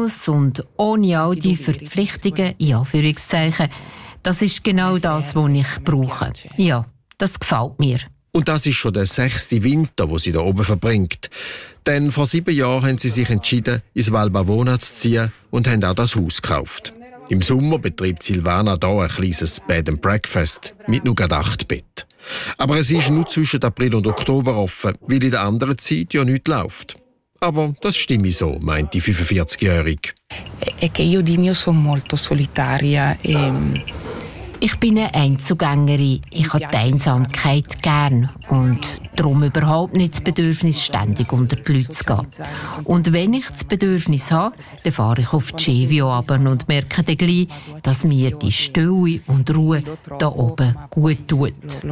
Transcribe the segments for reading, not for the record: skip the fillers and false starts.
Genuss und ohne all die Verpflichtungen, in Anführungszeichen, das ist genau das, was ich brauche. Ja, das gefällt mir. Und das ist schon der 6. Winter, wo sie da oben verbringt. Denn vor 7 Jahren haben sie sich entschieden, ins Val Bavona zu ziehen und haben auch das Haus gekauft. Im Sommer betreibt Silvana hier ein kleines Bed and Breakfast mit nur 8 Betten. Aber es ist nur zwischen April und Oktober offen, weil in der anderen Zeit ja nichts läuft. Aber das stimmt so, meint die 45-Jährige. Ich bin eine Einzelgängerin. Ich habe die Einsamkeit gern und darum überhaupt nicht das Bedürfnis, ständig unter die Leute zu gehen. Und wenn ich das Bedürfnis habe, dann fahre ich auf Cevio runter und merke dann gleich, dass mir die Stille und Ruhe da oben gut tut.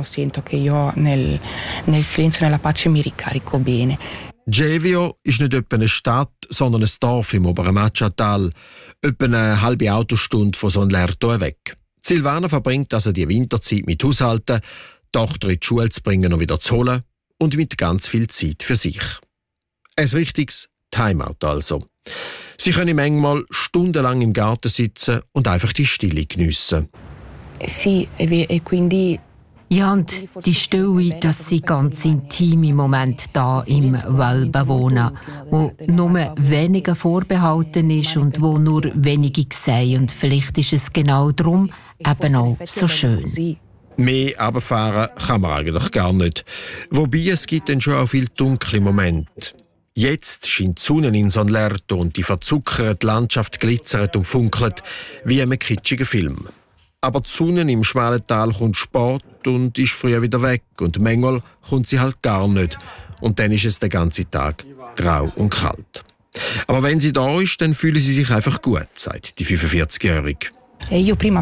Cevio ist nicht etwa eine Stadt, sondern ein Dorf im oberen Macciatal, etwa eine halbe Autostunde von San Lerto weg. Silvana verbringt also die Winterzeit mit Haushalten, die Tochter in die Schule zu bringen und wieder zu holen und mit ganz viel Zeit für sich. Ein richtiges Timeout also. Sie können manchmal stundenlang im Garten sitzen und einfach die Stille geniessen. Ja, und die Stille, das sind ganz intime Momente da im Val Bavona, wo nur wenigen vorbehalten ist und wo nur wenige sehen. Und vielleicht ist es genau darum eben auch so schön. Mehr runterfahren kann man eigentlich gar nicht. Wobei es gibt dann schon auch viele dunkle Momente. Jetzt scheint die Sonne in San Lerto und die verzuckerte Landschaft glitzert und funkelt wie in einem kitschigen Film. Aber die Sonne im schmalen Tal kommt spät und ist früher wieder weg. Und manchmal kommt sie halt gar nicht. Und dann ist es den ganzen Tag grau und kalt. Aber wenn sie da ist, dann fühlen sie sich einfach gut, sagt die 45-Jährige. Früher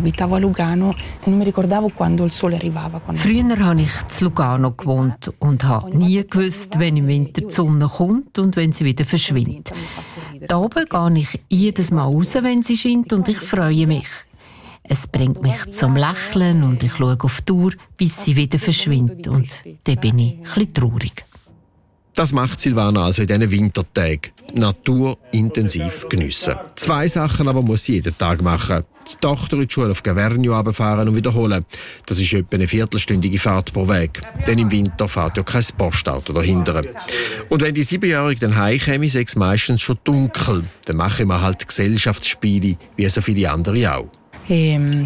habe ich in Lugano gewohnt und habe nie gewusst, wenn im Winter die Sonne kommt und wenn sie wieder verschwindet. Da oben gehe ich jedes Mal raus, wenn sie scheint, und ich freue mich. Es bringt mich zum Lächeln und ich schaue auf die Uhr, bis sie wieder verschwindet. Und dann bin ich ein bisschen traurig. Das macht Silvana also in diesen Wintertagen. Natur intensiv geniessen. 2 Sachen aber muss sie jeden Tag machen. Die Tochter in die Schule auf Gavernio runterfahren und wiederholen. Das ist etwa eine viertelstündige Fahrt pro Weg. Denn im Winter fährt ja kein Postauto dahinter. Und wenn die 7-Jährige dann heimkommen, ist es meistens schon dunkel. Dann machen wir halt Gesellschaftsspiele, wie so viele andere auch. Und diesen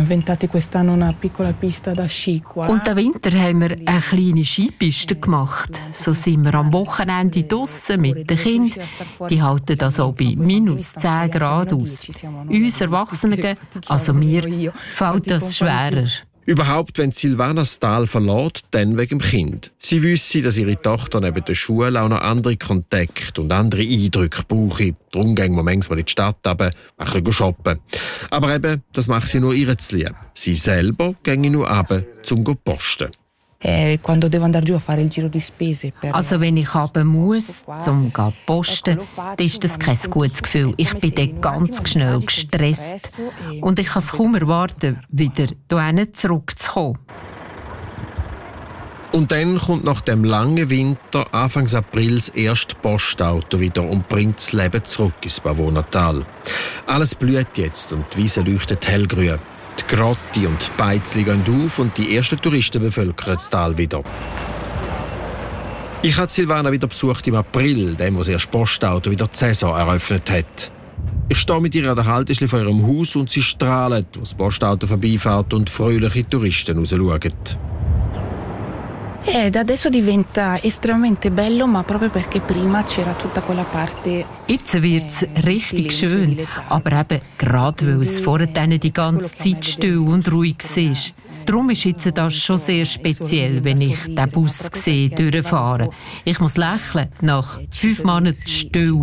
Winter haben wir eine kleine Skipiste gemacht. So sind wir am Wochenende draussen mit den Kindern. Die halten das auch bei -10 Grad aus. Uns Erwachsenen, also mir, fällt das schwerer. Überhaupt, wenn Silvana das Tal verlässt, dann wegen dem Kind. Sie wisse, dass ihre Tochter neben der Schule auch noch andere Kontakte und andere Eindrücke brauche. Darum gehen wir manchmal in die Stadt runter, ein bisschen shoppen. Aber eben, das macht sie nur ihr zu lieb. Sie selber ginge nur runter, um zu posten. Also wenn ich runter muss, um zu posten, dann ist das kein gutes Gefühl. Ich bin dann ganz schnell gestresst. Und ich kann es kaum erwarten, wieder hierhin zurückzukommen. Und dann kommt nach dem langen Winter Anfang April das erste Postauto wieder und bringt das Leben zurück ins Pavonatal. Alles blüht jetzt und die Wiese leuchtet hellgrün. Die Grotti und die Beizli gehen auf und die ersten Touristen bevölkern das Tal wieder. Ich habe Silvana wieder besucht im April, dem, wo das erste Postauto wieder die Saison eröffnet hat. Ich stehe mit ihr an der Haltestelle vor ihrem Haus und sie strahlt, als das Postauto vorbeifährt und fröhliche Touristen rausschauen. Adesso diventa estremamente bello, ma proprio perché prima c'era tutta quella parte. Jetzt wird es richtig schön, aber eben gerade weil es vorher die ganze Zeit still und ruhig war. Darum ist jetzt das schon sehr speziell, wenn ich den Bus sehe, durchfahren. Ich muss lächeln nach 5 Monaten Stille.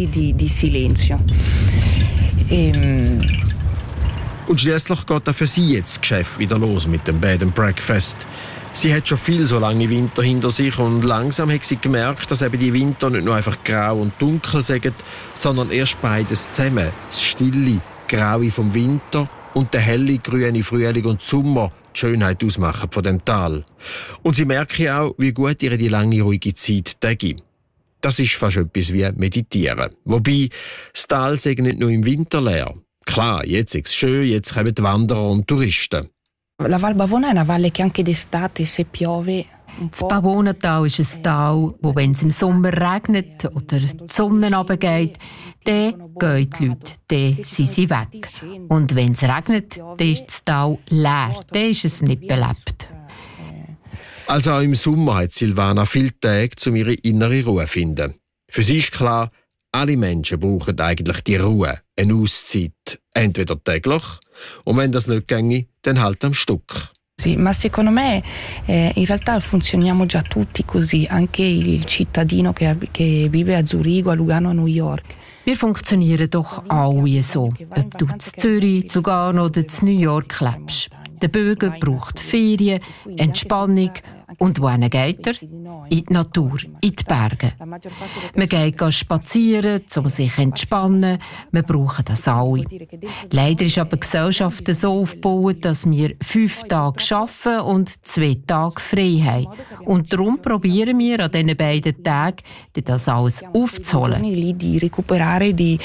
Und schließlich geht auch für sie jetzt das Geschäft wieder los mit dem Bed and Breakfast. Sie hat schon viel so lange Winter hinter sich und langsam hat sie gemerkt, dass eben die Winter nicht nur einfach grau und dunkel sind, sondern erst beides zusammen. Das stille Graue vom Winter und der helle grüne Frühling und Sommer die Schönheit ausmachen von dem Tal. Und sie merkt auch, wie gut ihr die lange ruhige Zeit täte. Das ist fast etwas wie Meditieren. Wobei, das Tal sei nicht nur im Winter leer. Klar, jetzt ist es schön, jetzt kommen die Wanderer und Touristen. La Val Bavona è una valle che anche d'estate, se piove. Das Pavonental ist ein Tal, wo, wenn es im Sommer regnet oder die Sonne runtergeht, dann gehen die Leute, dann sind sie weg. Und wenn es regnet, dann ist das Tal leer, dann ist es nicht belebt. Also auch im Sommer hat Silvana viele Tage, um ihre innere Ruhe zu finden. Für sie ist klar, alle Menschen brauchen eigentlich die Ruhe, eine Auszeit, entweder täglich und wenn das nicht ginge, dann halt am Stück. Sì, ma secondo me in realtà funzioniamo già tutti così, anche il cittadino che vive a Zurigo, a Lugano, a New York. Wir funktionieren doch alle so, ob du in Zürich, zu Lugano oder in New York lebst. Der Bürger braucht Ferien, Entspannung. Und wohin geht er? In die Natur, in die Berge. Man geht spazieren, um sich zu entspannen. Wir brauchen das alle. Leider ist aber die Gesellschaft so aufgebaut, dass wir 5 Tage arbeiten und 2 Tage frei haben. Und darum probieren wir an diesen beiden Tagen, das alles aufzuholen. Di recuperare, di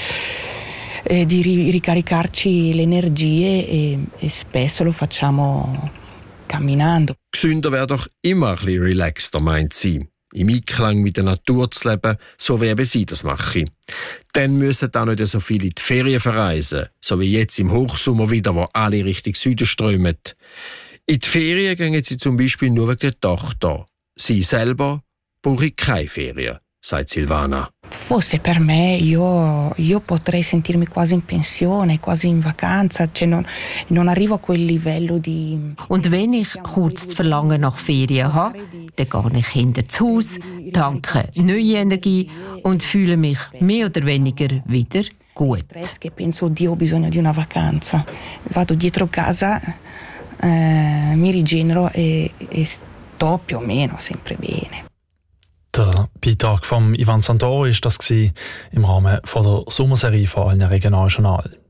ricaricarci le energie e spesso lo facciamo camminando. Gesünder wäre doch immer ein bisschen relaxter, meint sie. Im Einklang mit der Natur zu leben, so wie eben sie das machen. Dann müssen auch nicht so viele in die Ferien verreisen, so wie jetzt im Hochsommer wieder, wo alle Richtung Süden strömen. In die Ferien gehen sie zum Beispiel nur wegen der Tochter. Sie selber brauchen keine Ferien, sagt Silvana. Fosse per me, io potrei sentirmi quasi in pensione, quasi in vacanza, cioè non arrivo a quel livello di... Und wenn ich kurz das Verlangen nach Ferien habe, dann gehe ich hinter das Haus, tanke neue Energie und fühle mich mehr oder weniger wieder gut. Che penso, oddio, ho bisogno di una vacanza. Vado dietro casa, mi rigenero e sto più o meno sempre bene. Der Beitrag von Ivan Santoro war das im Rahmen der Sommerserie von allen Regionaljournal.